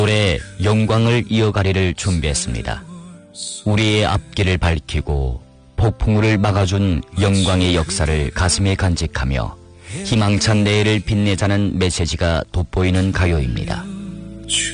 올해 영광을 이어가리를 준비했습니다. 우리의 앞길을 밝히고 폭풍우를 막아준 영광의 역사를 가슴에 간직하며 희망찬 내일을 빛내자는 메시지가 돋보이는 가요입니다.